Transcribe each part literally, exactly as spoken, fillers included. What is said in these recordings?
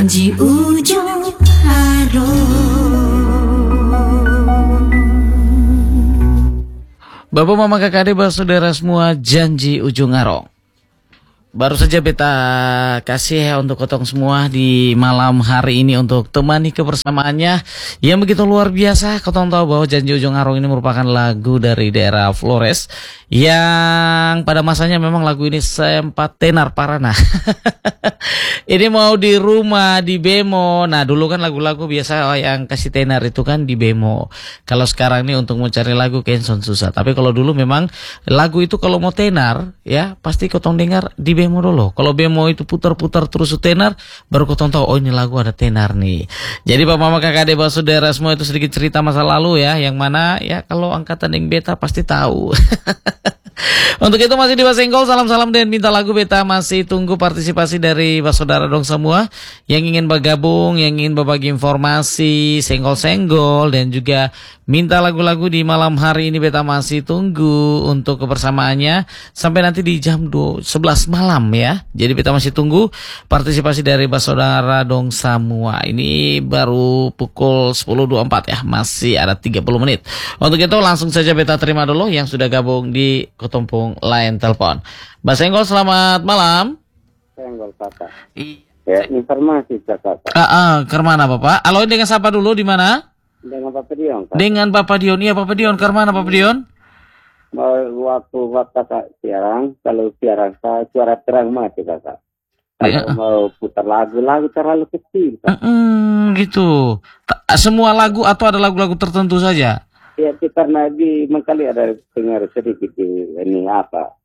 Janji ujung Bapak, Mama, Kakak, Adik, saudara semua, janji ujung arong. Baru saja beta kasih ya untuk kotong semua di malam hari ini untuk temani kebersamaannya yang begitu luar biasa. Kotong tahu bahwa Janji Ujung Arong ini merupakan lagu dari daerah Flores yang pada masanya memang lagu ini sempat tenar parah. Nah, ini mau di rumah, di bemo. Nah, dulu kan lagu-lagu biasa yang kasih tenar itu kan di bemo. Kalau sekarang ini untuk mencari lagu kenson susah. Tapi kalau dulu memang lagu itu kalau mau tenar ya pasti kotong dengar di bemo dulu. Kalau bemo itu putar-putar terus tenar, baru kau tahu oh ini lagu ada tenar nih. Jadi Bapak, Mama, Kakak, Adik, saudara semua, itu sedikit cerita masa lalu ya, yang mana ya kalau angkatan yang beta pasti tahu. Untuk itu masih di Basenggol, salam-salam dan minta lagu. Beta masih tunggu partisipasi dari saudara dong semua yang ingin bergabung, yang ingin berbagi informasi, senggol-senggol dan juga minta lagu-lagu di malam hari ini. Beta masih tunggu untuk kebersamaannya sampai nanti di jam sebelas malam ya. Jadi beta masih tunggu partisipasi dari saudara dong semua. Ini baru pukul sepuluh dua puluh empat ya, masih ada tiga puluh menit. Untuk itu langsung saja beta terima dulu yang sudah gabung di ketumpung lain telepon. Mbak Senggol, selamat malam. Senggol kakak. Ya, informasi kakak. Ah, ah, ke mana Bapak? Halo, dengan siapa dulu, di mana? Dengan Bapak Dion. Kakak. Dengan Bapak Dion. Iya, Bapak Dion. Ke mana Bapak Dion? Waktu waktu kakak siaran, kalau siaran saya suara terang mati kakak. Kalau ya. Mau putar lagu-lagu terlalu kecil. Mm -mm, gitu. Semua lagu atau ada lagu-lagu tertentu saja? Ya, karena di mengkali ada dengar sedikit di ini apa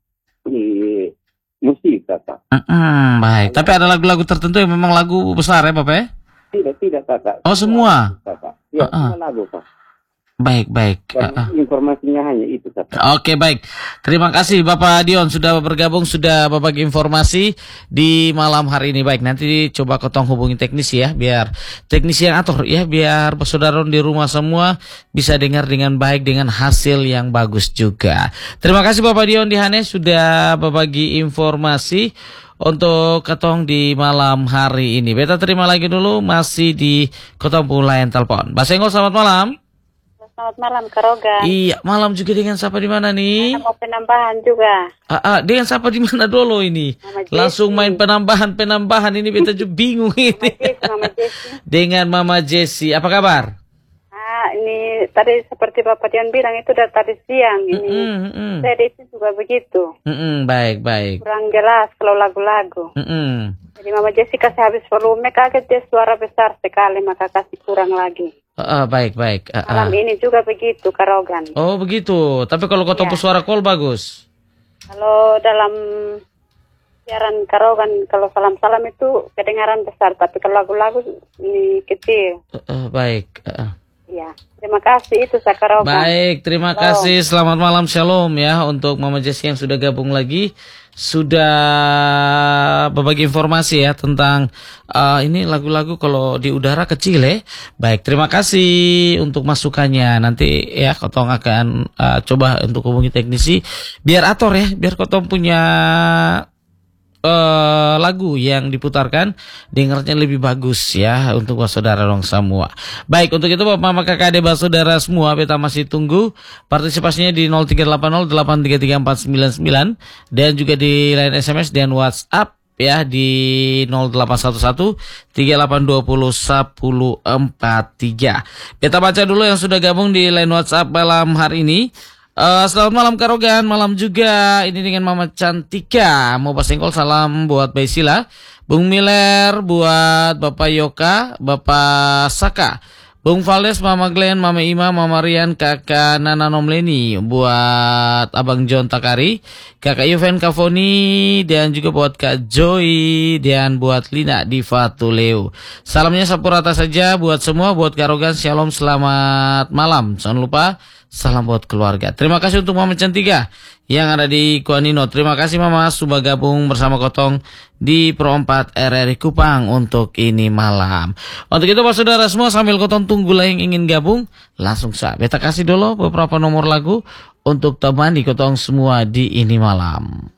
di musik kakak. Mm-mm, baik. Tapi ada lagu-lagu tertentu yang memang lagu besar ya Bapak ya? Tidak tidak kakak. Oh semua? Kakak. Ya uh-uh. semua lagu kak. Baik baik. Uh-uh. Informasinya hanya itu kakak. Oke baik. Terima kasih Bapak Dion sudah bergabung, sudah berbagi informasi di malam hari ini. Baik, nanti coba kotong hubungi teknisi ya, biar teknisi yang atur ya, biar saudara di rumah semua bisa dengar dengan baik dengan hasil yang bagus juga. Terima kasih Bapak Dion Dihane sudah berbagi informasi untuk ketong di malam hari ini. Beta terima lagi dulu masih di kotong lain telepon. Mbak Senggol, selamat malam. Selamat malam, Karogan. Iya, malam juga dengan siapa di mana nih? Mau penambahan juga. Ah, ah, dengan siapa di mana dulu ini? Mama Langsung Jessie. main penambahan-penambahan ini beta juga bingung ini. Mama Jessie, Mama Jessie. Dengan Mama Jessie, apa kabar? Ah, ini tadi seperti Bapak Dian bilang itu udah tadi siang ini. Mm-mm, mm-mm. Saya Desi juga begitu. Mm-mm, baik, baik. Kurang jelas kalau lagu-lagu. Mm-mm. Jadi Mama Jessie kasih habis volume, kaget dia suara besar sekali, maka kasih kurang lagi. Uh, uh, baik, baik. Uh, uh. Malam ini juga begitu, Karogan. Oh, begitu. Tapi kalau kau Ya. suara kol bagus. Kalau dalam siaran Karogan, kalau salam-salam itu kedengaran besar, tapi kalau lagu-lagu ini kecil. Uh, uh, baik. Uh, uh. Ya, terima kasih itu Sakarogan. Baik, terima Shalom. kasih. Selamat malam, shalom ya untuk Mama Jessie yang sudah gabung lagi, sudah berbagi informasi ya tentang uh, ini lagu-lagu kalau di udara kecil ya. Baik, terima kasih untuk masukannya. Nanti ya Kotong akan uh, coba untuk hubungi teknisi biar atur ya, biar Kotong punya Uh, lagu yang diputarkan dengarnya lebih bagus ya untuk saudara dong semua. Baik, untuk itu Bapak, Mama, Kakak, Adik, saudara semua, beta masih tunggu partisipasinya di nol tiga delapan nol delapan tiga tiga empat sembilan sembilan dan juga di line S M S dan WhatsApp ya di nol delapan satu satu tiga delapan dua nol satu empat tiga. Beta baca dulu yang sudah gabung di line WhatsApp malam hari ini. Uh, selamat malam Karogan, malam juga ini dengan Mama Cantika. Mau Basenggol, salam buat Baisila, Bung Miller, buat Bapak Yoka, Bapak Saka, Bung Valdes, Mama Glenn, Mama Ima, Mama Rian, Kakak Nana Nomleni, buat Abang John Takari, Kakak Yuven Kavoni, dan juga buat Kak Joy, dan buat Lina di Fatuleu. Salamnya sapurata saja buat semua, buat Karogan, shalom, selamat malam. Jangan lupa salam buat keluarga. Terima kasih untuk Mama Cantika yang ada di Kuanino. Terima kasih Mama sudah gabung bersama Kotong di Pro empat R R I Kupang untuk ini malam. Untuk itu Pak Saudara semua, sambil Kotong tunggu lah yang ingin gabung, langsung saja beta kasih dulu beberapa nomor lagu untuk teman di Kotong semua di ini malam.